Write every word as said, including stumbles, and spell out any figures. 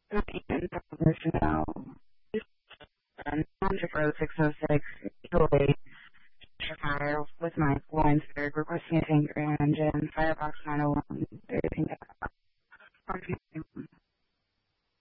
And personnel. Manager for six oh six, eight fire with Mike Weinsberg requesting a tanker engine, firebox nine oh one, thirteen